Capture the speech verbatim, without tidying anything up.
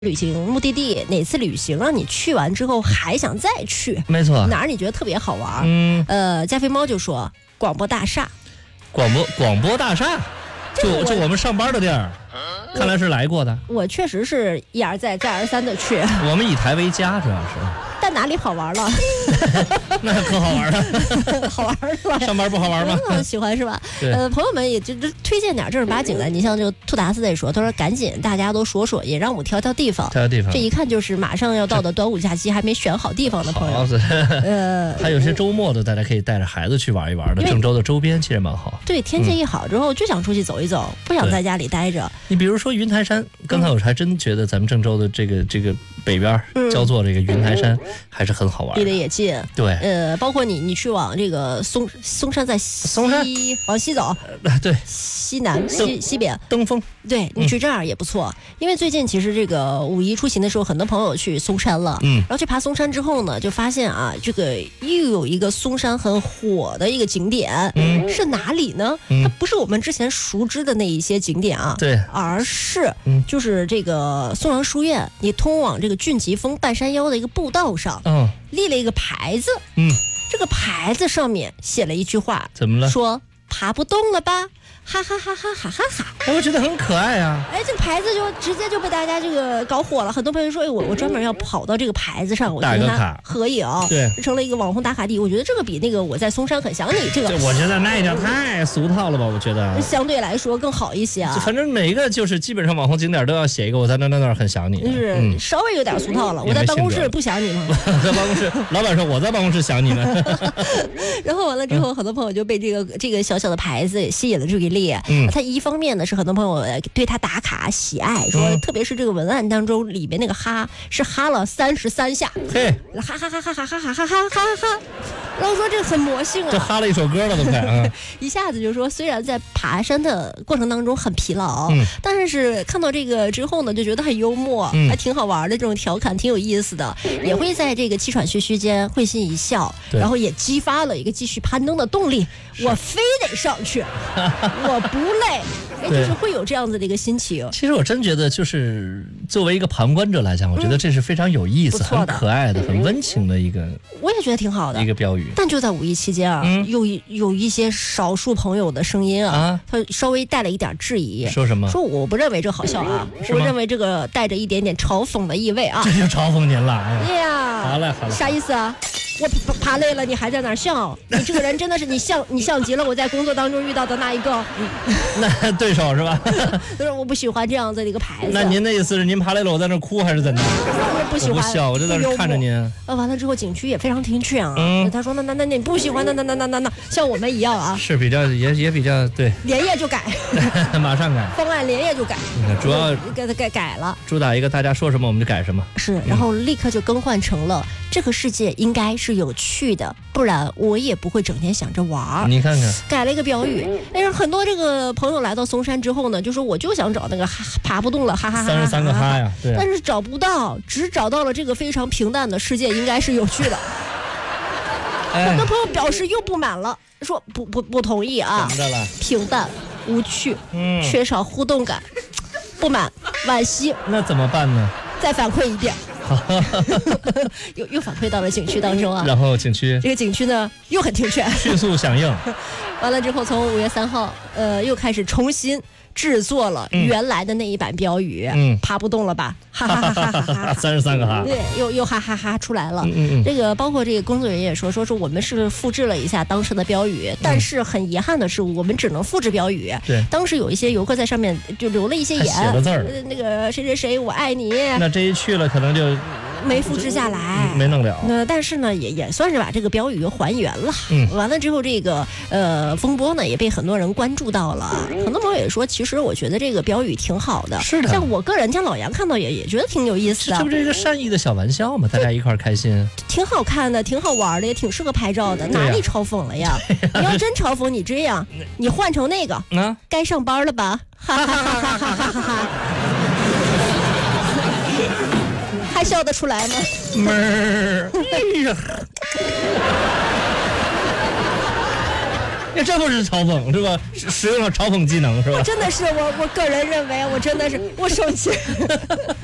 旅行目的地，哪次旅行让你去完之后还想再去？ 没错， 哪儿你觉得特别好玩？ 嗯， 呃，加菲猫就说广播大厦， 广播广播大厦，就就我们上班的地儿，看来是来过的。 我确实是一而再再而三的去， 我们以台为家，主要是。 但哪里好玩了？ 那可好玩了， 好玩是吧？ 上班不好玩吗？ 嗯，喜欢是吧？ 对呃，朋友们也就就推荐点正儿八经的。你像这个兔达斯在说，他说赶紧大家都说说，也让我挑挑地方。 挑挑地方。 这一看就是马上要到的端午假期，还没选好地方的朋友。呃， 还有些周末的，大家可以带着孩子去玩一玩的。郑州的周边其实蛮好。 对，天气一好之后就想出去走一走，不想在家里待着。 你比如说云台山，刚才我还真觉得咱们郑州的这个这个北边焦作这个云台山还是很好玩。 离得也近， 对， 呃，包括你，你去往这个嵩嵩山在西， 嵩山往西走， 呃，对， 西南西西边登封， 对你去这儿也不错，嗯、因为最近其实这个五一出行的时候，很多朋友去嵩山了，嗯，然后去爬嵩山之后呢，就发现啊，这个又有一个嵩山很火的一个景点，嗯，是哪里呢？嗯、它不是我们之前熟知的那一些景点啊， 对， 而是就是这个松阳书院，你通往这个俊吉峰半山腰的一个步道上，嗯。立了一个牌子，嗯，这个牌子上面写了一句话， 怎么了？ 说爬不动了吧？哈哈哈哈哈哈哈！ 哎，我觉得很可爱啊！ 哎，这个牌子就直接就被大家这个搞火了，很多朋友说，哎，我我专门要跑到这个牌子上，我跟他合影， 对， 成了一个网红打卡地。我觉得这个比那个我在嵩山很想你这个， 我觉得那一点太俗套了吧？我觉得相对来说更好一些啊。 反正每个就是基本上网红景点都要写一个我在那那那很想你， 就是、嗯、稍微有点俗套了。我在办公室不想你吗？ 在办公室，老板说我在办公室想你们。 然后完了之后，很多朋友就被这个这个小小的牌子吸引了注意力。嗯，他一方面呢是很多朋友对他打卡喜爱，说、嗯、特别是这个文案当中里面那个哈是哈了三十三下， 嘿， 哈哈哈哈哈哈哈哈哈哈哈，然后说这个很魔性啊， 这哈了一首歌了都快啊！ 一下子就说虽然在爬山的过程当中很疲劳，嗯，但是看到这个之后呢，就觉得很幽默，嗯、还挺好玩的，这种调侃挺有意思的，也会在这个气喘吁吁间会心一笑，然后也激发了一个继续攀登的动力，我非得上去，我不累。哎，就是会有这样子的一个心情。 其实我真觉得，就是作为一个旁观者来讲，我觉得这是非常有意思、嗯、很可爱的、很温情的一个。 我也觉得挺好的一个标语。 但就在五一期间啊，嗯、有有一些少数朋友的声音啊，啊他稍微带了一点质疑。 说什么？ 说我不认为这好笑啊，我认为这个带着一点点嘲讽的意味啊。 这就嘲讽您了。 哎呀， 好嘞，好嘞。 啥意思啊？我爬累了，你还在那儿笑？你这个人真的是你像你像极了我在工作当中遇到的那一个， 那对手是吧？ 就是我不喜欢这样子的一个牌子。 那您的意思是您爬累了，我在那儿哭还是怎的？ 我不喜欢， 我不笑，我就在那看着您。 呃，完了之后景区也非常听劝啊。嗯、他说那那那你不喜欢那那那那那那像我们一样啊？ 是比较也也比较对。 连夜就改， 马上改方案，连夜就改。 主要给他改改了， 主打一个大家说什么我们就改什么。 是，然后立刻就更换成了、嗯、这个世界应该是有趣的。不然我也不会整天想着玩。 你看看， 改了一个标语。但是很多这个朋友来到嵩山之后呢，就说我就想找那个哈爬不动了，哈哈哈。 三十三个哈呀，对。 但是找不到，只找到了这个非常平淡的世界应该是有趣的。哎、很多朋友表示又不满了，说不不不同意啊。 怎么着了？ 平淡无趣，嗯，缺少互动感，不满，惋惜。 那怎么办呢？ 再反馈一遍。又又反馈到了景区当中啊， 然后景区这个景区呢又很听劝， 迅速响应。 完了之后，从五月三号，呃，又开始重新制作了原来的那一版标语。嗯，爬不动了吧？哈哈哈哈哈哈！ 三十三个哈， 对，又又哈哈哈出来了。 嗯嗯， 这个包括这个工作人员也说，说是我们是复制了一下当时的标语，但是很遗憾的是，我们只能复制标语。 对， 当时有一些游客在上面就留了一些言， 写了字儿， 那个谁谁谁我爱你。 那这一去了，可能就。 没复制下来， 没弄了。 那但是呢，也也算是把这个标语还原了。嗯，完了之后，这个呃风波呢也被很多人关注到了。很多朋友也说，其实我觉得这个标语挺好的。 是的， 像我个人，像老杨看到也也觉得挺有意思的。 这不是一个善意的小玩笑吗？大家一块儿开心， 挺好看的，挺好玩的，也挺适合拍照的。哪里嘲讽了呀？你要真嘲讽，你这样，你换成那个，啊，该上班了吧？哈哈哈哈哈哈哈哈！还笑得出来吗？ 妹儿，哎呀，这不是嘲讽是吧？使用了嘲讽技能是吧？ 我真的是我，我个人认为，我真的是我生气。